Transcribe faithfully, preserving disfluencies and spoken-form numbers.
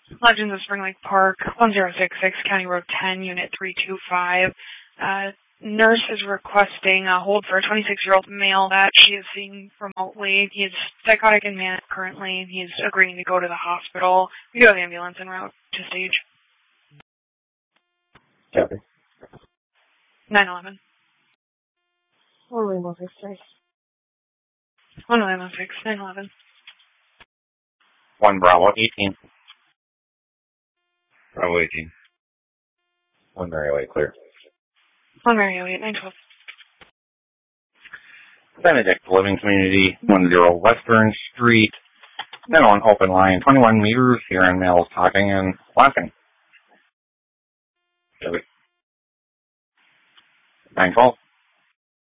Legends of Spring Lake Park, one zero six six, County Road ten, Unit three two five. Uh, nurse is requesting a hold for a twenty-six-year-old male that she is seeing remotely. He is psychotic and manic currently. He is agreeing to go to the hospital. We do have ambulance en route to stage. Copy. nine eleven. One Rainbow six three. one Rainbow six, nine eleven. One Bravo eighteen. Bravo eighteen. One Mary White clear. one Mary Elliott, nine twelve. Benedict Living Community, one zero Western Street. Then on open line, twenty-one meters, hearing males talking and laughing. Copy. nine twelve.